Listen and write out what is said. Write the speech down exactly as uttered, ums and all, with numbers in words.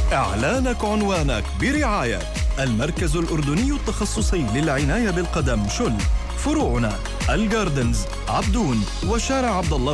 إعلانك عنوانك برعاية المركز الأردني التخصصي للعناية بالقدم شل. فروعنا الجاردنز، عبدون، وشارع عبد الله